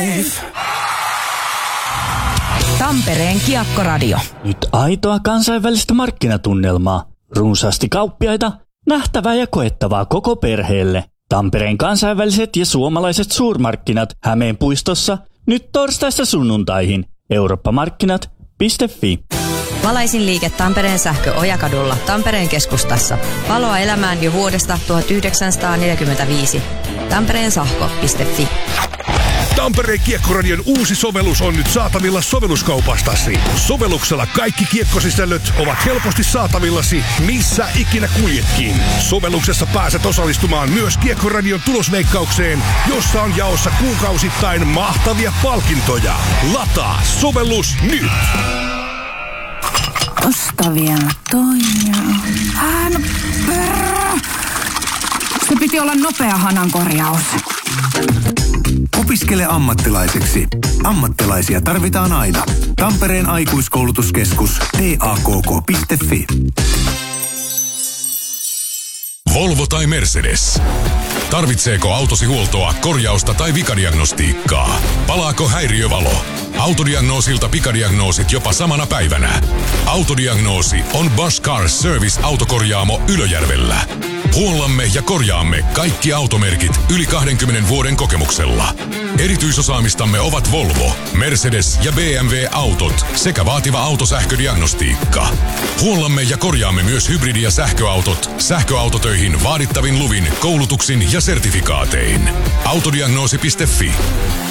life. Tampereen Kiekkoradio. Nyt aitoa kansainvälistä markkinatunnelmaa. Runsaasti kauppiaita, nähtävää ja koettavaa koko perheelle. Tampereen kansainväliset ja suomalaiset suurmarkkinat Hämeenpuistossa nyt torstaista sunnuntaihin. Eurooppamarkkinat.fi. Valaisin liike Tampereen sähkö Ojakadulla Tampereen keskustassa. Valoa elämään jo vuodesta 1945. Tampereensahko.fi. Tampereen Kiekkoradion uusi sovellus on nyt saatavilla sovelluskaupastasi. Sovelluksella kaikki kiekkosisällöt ovat helposti saatavillasi, missä ikinä kuljetkin. Sovelluksessa pääset osallistumaan myös Kiekkoradion tulosveikkaukseen, jossa on jaossa kuukausittain mahtavia palkintoja. Lataa sovellus nyt! Tosta vielä toinen. Se piti olla nopea hanankorjaus. Opiskele ammattilaiseksi. Ammattilaisia tarvitaan aina. Tampereen aikuiskoulutuskeskus TAKK.fi. Volvo tai Mercedes. Tarvitseeko autosi huoltoa, korjausta tai vikadiagnostiikkaa? Palaako häiriövalo? Autodiagnoosilta pikadiagnoosit jopa samana päivänä. Autodiagnoosi on Bosch Car Service autokorjaamo Ylöjärvellä. Huollamme ja korjaamme kaikki automerkit yli 20 vuoden kokemuksella. Erityisosaamistamme ovat Volvo, Mercedes ja BMW autot sekä vaativa autosähködiagnostiikka. Huollamme ja korjaamme myös hybridi- ja sähköautot sähköautotöihin vaadittavin luvin, koulutuksin ja sertifikaatein. Autodiagnoosi.fi.